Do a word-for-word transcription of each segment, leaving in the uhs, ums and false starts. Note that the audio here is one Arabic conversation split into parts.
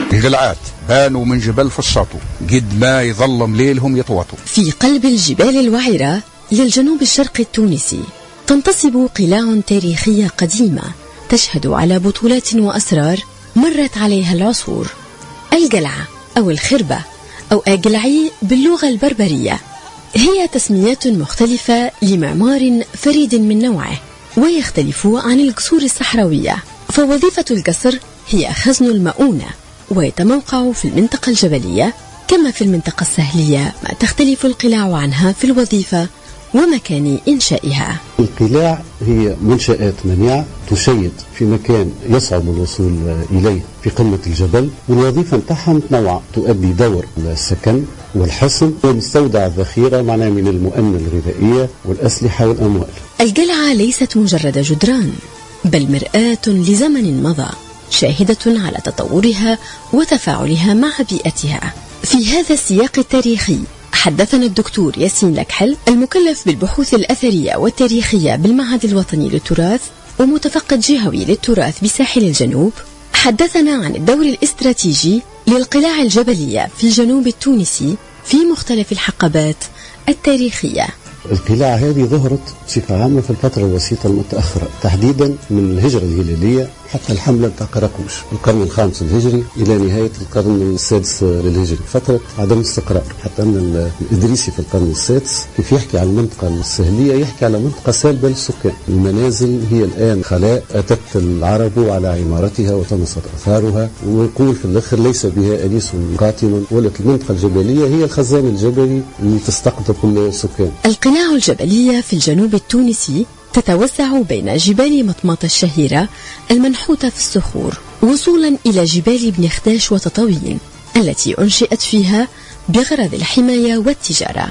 القلعات بانوا من جبل فصاطو قد ما يظلم ليلهم يطوطوا. في قلب الجبال الوعرة للجنوب الشرقي التونسي تنتصب قلاع تاريخية قديمة تشهد على بطولات وأسرار مرت عليها العصور. القلعة أو الخربة أو أقلعي باللغة البربرية هي تسميات مختلفة لمعمار فريد من نوعه ويختلف عن القصور الصحراوية. فوظيفة القصر هي خزن المؤونة ويتموقع في المنطقة الجبلية كما في المنطقة السهلية، ما تختلف القلاع عنها في الوظيفة ومكان إنشائها. القلاع هي منشآت منيعة تشيد في مكان يصعب الوصول إليه في قمة الجبل، والوظيفة نتاعها متنوعة تؤدي دور السكن والحصن ومستودع الذخيرة معناه من المؤنة الغذائية والأسلحة والأموال. القلعة ليست مجرد جدران بل مرآة لزمن مضى شاهدة على تطورها وتفاعلها مع بيئتها. في هذا السياق التاريخي حدثنا الدكتور ياسين لكحل المكلف بالبحوث الأثرية والتاريخية بالمعهد الوطني للتراث ومتفقد جهوي للتراث بساحل الجنوب، حدثنا عن الدور الاستراتيجي للقلاع الجبلية في الجنوب التونسي في مختلف الحقبات التاريخية. القلاع هذه ظهرت بصفة عامة في الفترة الوسيطة المتأخرة، تحديدا من الهجرة الهلالية حتى الحملة بتاع قراقوش القرن الخامس الهجري إلى نهاية القرن السادس للهجري، فترة عدم استقرار. حتى أن الإدريسي في القرن السادس كيف يحكي على المنطقة السهلية يحكي على منطقة سالبة للسكان. المنازل هي الآن خلاء أتت العرب على عمارتها وطمست أثارها، ويقول في الآخر ليس بها أنيس قاتل، ولت المنطقة الجبلية هي الخزان الجبلي اللي تستقطب كل السكان. القلاع الجبلية في الجنوب التونسي تتوزع بين جبال مطماط الشهيرة المنحوتة في الصخور وصولا إلى جبال بن خداش وتطاوين التي أنشئت فيها بغرض الحماية والتجارة.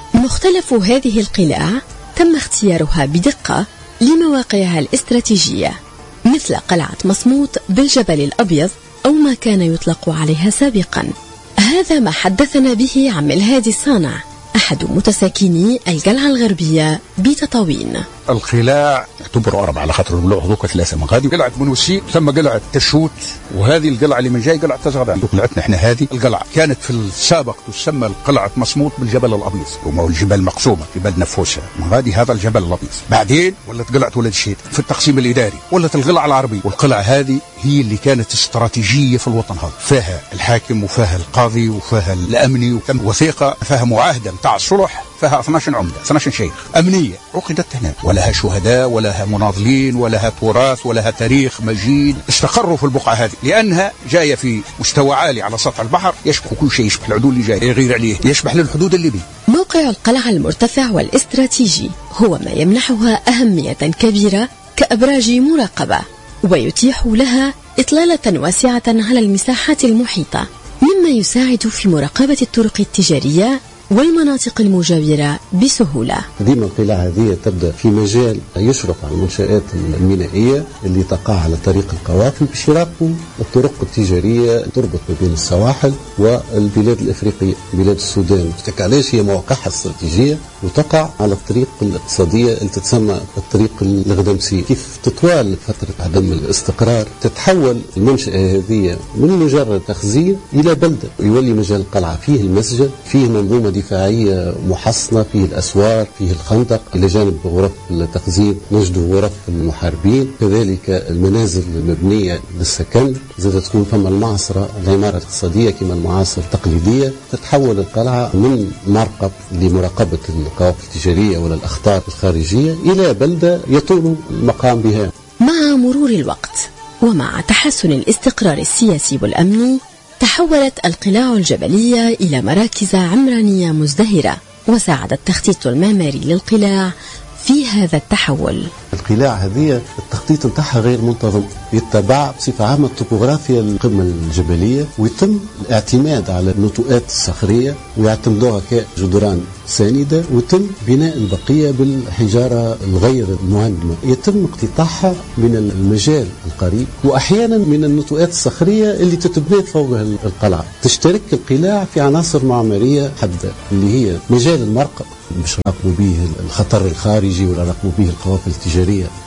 مختلف هذه القلاع تم اختيارها بدقة لمواقعها الاستراتيجية، مثل قلعة مصموط بالجبل الأبيض أو ما كان يطلق عليها سابقا. هذا ما حدثنا به عم الهادي الصانع أحد متساكني القلعة الغربية بتطاوين. القلاع يعتبروا أربعة على خاطر الملوح ذوك ثلاثة من غادي. قلعة منوسي ثم قلعة تشوت، وهذه القلعة اللي من جاي قلعة تزغدان. قلعتنا احنا هذه القلعة كانت في السابق تسمى القلعة مصموط بالجبل الأبيض، وما هو الجبل مقسومة جبل نفوسة من غادي هذا الجبل الأبيض. بعدين ولت قلعة ولد الشيد في التقسيم الإداري، ولت القلعة العربية. والقلعة هذه هي اللي كانت استراتيجية في الوطن هذا، فيها الحاكم وفيها القاضي وفيها الأمني وكم وثيقة، فيها معاهدة متاع الصلح، فيها اثنا عشر عمدة اثنا عشر شيخ أمنية عقدت هنا، ولها شهداء ولها مناضلين ولها تراث ولها تاريخ مجيد استقروا في البقعة هذه، لأنها جاية في مستوى عالي على سطح البحر يشبه كل شيء، يشبه العدو اللي جاي يغير عليه، يشبه للحدود الليبية. موقع القلعة المرتفع والاستراتيجي هو ما يمنحها أهمية كبيرة كأبراج مراقبة، ويتيح لها إطلالة واسعة على المساحات المحيطة، مما يساعد في مراقبة الطرق التجارية والمناطق المجاورة بسهولة. ديما القلاع هذه تبدأ في مجال يشرف على المنشآت المينائية اللي تقع على طريق القوافل باش يراقبوا الطرق التجارية تربط ما بين السواحل والبلاد الإفريقية، بلاد السودان. علاش هي مواقعها الاستراتيجية وتقع على الطريق الاقتصادية اللي تتسمى الطريق الغدمسي. كيف تطوال فترة عدم الاستقرار تتحول المنشأة هذه من مجرد تخزين إلى بلدة، يولي مجال القلعة فيه المسجد، فيه منظومة دفاعية محصنة، فيه الأسوار، فيه الخندق، إلى جانب غرف التخزين نجد غرف المحاربين، كذلك المنازل المبنية للسكن، زادت تكون ثم المعصرة العمارة الاقتصادية كما المعاصر التقليدية. تتحول القلعة من مرقب لمراقبة القوافل التجارية ولا الأخطار الخارجية إلى بلدة يطول المقام بها. مع مرور الوقت ومع تحسن الاستقرار السياسي والأمني تحولت القلاع الجبلية إلى مراكز عمرانية مزدهرة، وساعد التخطيط المعماري للقلاع في هذا التحول. القلاع هذه التخطيط نتاعها غير منتظم، يتبع بصفة عامة الطبوغرافيا القمة الجبلية، ويتم الاعتماد على النتوءات الصخرية ويعتمدوها كجدران ساندة، ويتم بناء البقية بالحجارة الغير المهندمة، يتم اقتطاعها من المجال القريب وأحيانا من النتوءات الصخرية اللي تتبنى فوق القلعة. تشترك القلاع في عناصر معمارية حادة اللي هي مجال المرقب، مش راقبوا به الخطر الخارجي ولا راقبوا به القوافل التجارية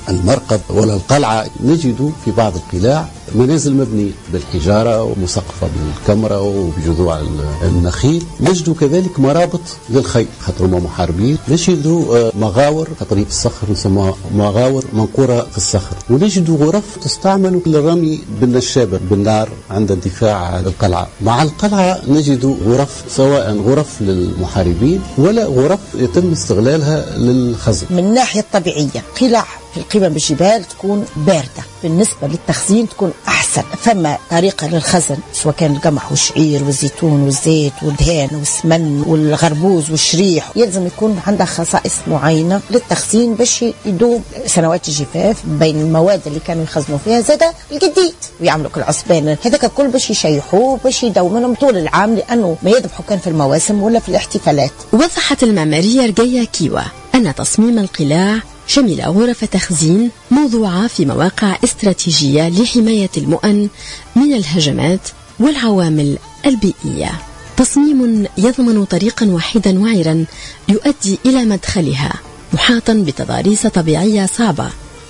المرقب ولا القلعة نجد في بعض القلاع منازل مبنية بالحجارة ومسقفة بالكمرة وبجذوع النخيل. نجد كذلك مرابط للخيل خاطر هما محاربين. نجد مغاور خاطر في الصخر نسموها مغاور منقورة في الصخر. ونجد غرف تستعمل للرمي بالنشابة بالنار عند الدفاع عن القلعة. مع القلعة نجد غرف سواء غرف للمحاربين ولا غرف يتم استغلالها للخزن. من الناحية الطبيعية قلاع في القمم بالجبال تكون باردة، بالنسبة للتخزين تكون أحسن. فما طريقة للخزن سواء كان القمح والشعير والزيتون والزيت والدهان والسمن والغربوز والشريح، يلزم يكون عندها خصائص معينة للتخزين باش يدوم سنوات الجفاف. بين المواد اللي كانوا يخزنوا فيها زاد الجديد ويعملوا كل عصبان هذاك الكل باش يشيحوه باش يدوم منهم طول العام، لأنه ما يذبحوا كان في المواسم ولا في الاحتفالات. وضحت المعمارية رقية كيوة أن تصميم القلاع شمل غرف تخزين موضوعة في مواقع استراتيجية لحماية المؤن من الهجمات والعوامل البيئية. تصميم يضمن طريقا واحدا وعرا يؤدي إلى مدخلها محاطا بتضاريس طبيعية صعبة،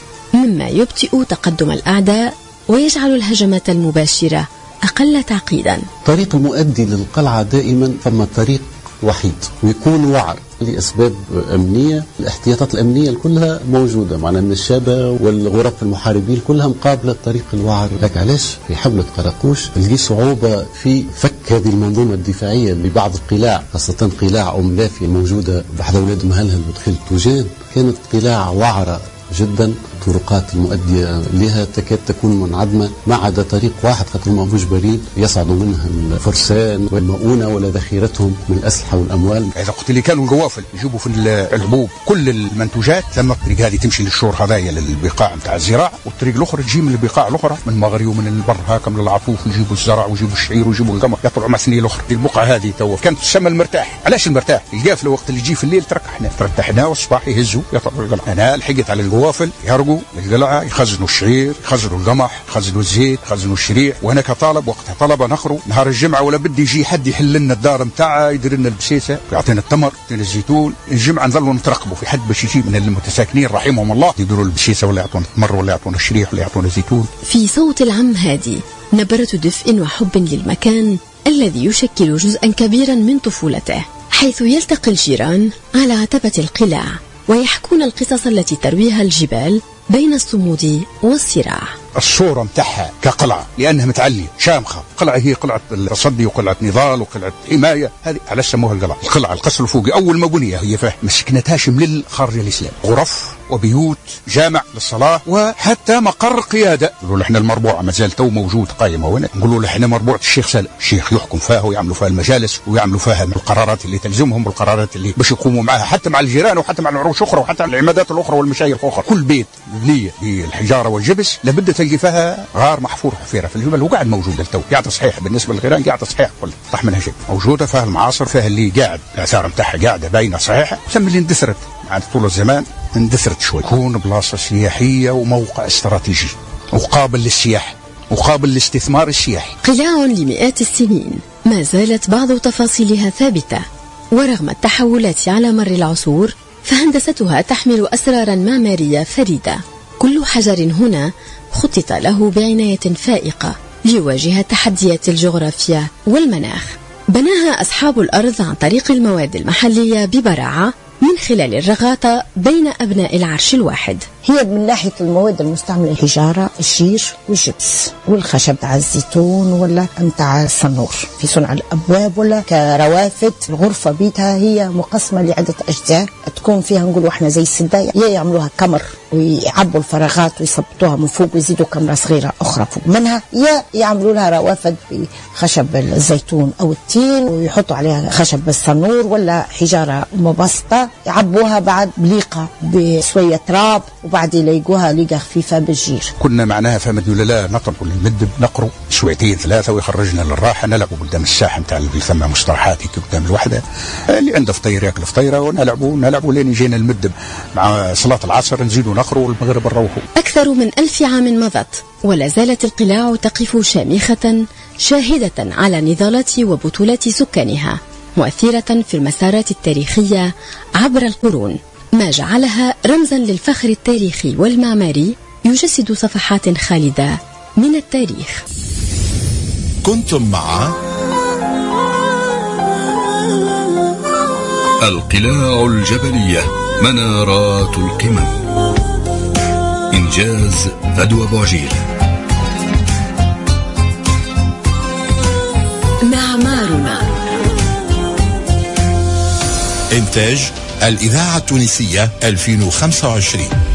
مما يبطئ تقدم الأعداء ويجعل الهجمات المباشرة أقل تعقيدا. طريق المؤدي للقلعة دائما ثم طريق وحيد ويكون وعر لأسباب أمنية. الاحتياطات الأمنية كلها موجودة معنا من الشابة والغرف المحاربين كلها مقابلة طريق الوعر. لك علاش في حملة قراقوش لقي صعوبة في فك هذه المنظومة الدفاعية لبعض القلاع، خاصة قلاع أم لافي الموجودة بحد أولاد مهلهل ودخيل توجان، كانت قلاع وعرة جدا. الطرقات المؤدية لها تكاد تكون منعدمة ما عدا طريق واحد خاطر ما مجبرين يصعدوا منها الفرسان والمؤونة ولا ذخيرتهم من الأسلحة والأموال. إذا قلت لي كانوا القوافل يجيبوا في الحبوب كل المنتوجات، ثم الطريق هذه تمشي للشور هذايا للبقاع نتاع الزراعة، والطريق الأخرى تجي من البقاع الأخرى من مغري ومن البر هاكا من العطوف ويجيبوا الزرع ويجيبوا الشعير ويجيبوا القمح يطلعوا مع سنين الأخرى. البقعة هذه تو كانت تسمى المرتاح. علاش المرتاح؟ القافلة وقت اللي يجي في الليل تركحنا ترتحنا والصباح يهزوا يطلعوا القلعة. أنا لحقت على القوافل يرقوا القلعة يخزنوا الشعير يخزنوا القمح يخزنوا الزيت يخزنوا الشريح. وانا كطالب وقتها طلبه نخروا نهار الجمعه ولا بدي يجي حد يحل لنا الدار نتاعها يدير لنا البسيسه يعطينا التمر يعطينا الزيتون. الجمعه نظلوا نترقبوا في حد باش يجي من المتساكنين رحمهم الله يديروا البسيسه ولا يعطونا التمر ولا يعطونا الشريح ولا يعطونا الزيتون. في صوت العم هادي نبرة دفء وحب للمكان الذي يشكل جزءا كبيرا من طفولته، حيث يلتقي الجيران على عتبة القلاع ويحكون القصص التي ترويها الجبال بين الصمود والصراع. الصورة متاعها كقلعة لأنها متعلية شامخة. قلعة هي قلعة التصدي وقلعة نضال وقلعة حماية. هذه علاش سموها القلعة. القلعة القصر الفوقي أول ما بنية هي فيه مسكنتهاش من خارج الإسلام، غرف وبيوت جامع للصلاة وحتى مقر قيادة. نقولوا له احنا المربوعة ما زال تو موجود قائمة هنا. نقولوا له احنا مربوعة الشيخ سالم، الشيخ يحكم فيها ويعملوا فيها المجالس ويعملوا فيها القرارات اللي تلزمهم والقرارات اللي باش يقوموا معها حتى مع الجيران وحتى مع العروش الأخرى وحتى مع العمادات الأخرى والمشايخ الأخرى. كل بيت مبنية بالحجارة والجبس لابد تلقي فيها غار محفور حفيرة في الجبل وقاعد موجود التو قاعد صحيح بالنسبة للغيران قاعد صحيح كل طح منها شيء موجودة فيها المعاصر فيها اللي قاعد الآثار متاعها قاعدة باينة صحيحة. سمي اللي اندثرت عاد طول الزمان اندثرت شوي. تكون بلاصة سياحية وموقع استراتيجي وقابل للسياحة وقابل للاستثمار السياحي. قلاع لمئات السنين ما زالت بعض تفاصيلها ثابتة، ورغم التحولات على مر العصور فهندستها تحمل أسرارا معمارية فريدة. كل حجر هنا خطط له بعناية فائقة ليواجه تحديات الجغرافيا والمناخ. بناها أصحاب الأرض عن طريق المواد المحلية ببراعة من خلال الرغاطة بين أبناء العرش الواحد. هي من ناحية المواد المستعملة الحجارة الشير والجبس والخشب تاع الزيتون ولا متاع الصنور في صنع الأبواب ولا كروافد. الغرفة بيتها هي مقسمة لعدة أجزاء تكون فيها نقولوا احنا زي السدة، يا يعملوها كمر ويعبوا الفراغات ويثبتوها من فوق ويزيدوا كمرة صغيرة أخرى فوق منها، يا يعملوا لها روافد بخشب الزيتون أو التين ويحطوا عليها خشب الصنور ولا حجارة مبسطة يعبوها بعد بليقة بسوية تراب وبعد يلاقوها لقى خفيفة بالجير. كنا معناها فهمت ولا لا نطلب المدب نقروا شويتين ثلاثة ويخرجنا للراحة نلعبوا قدام الساحة نتاع اللي ثم مصطلحات قدام الوحدة اللي عنده فطير ياكل فطيرة ونلعبوا نلعبوا لين يجينا المدب مع صلاة العصر نزيدوا نقروا والمغرب نروحوا. أكثر من ألف عام مضت ولا زالت القلاع تقف شامخة شاهدة على نضالات وبطولات سكانها، مؤثرة في المسارات التاريخية عبر القرون. ما جعلها رمزا للفخر التاريخي والمعماري، يجسد صفحات خالدة من التاريخ. كنتم مع القلاع الجبلية، منارات القمم، إنجاز فدوى بوعجيل. معمارنا، إنتاج الإذاعة التونسية ألفين وخمسة وعشرين.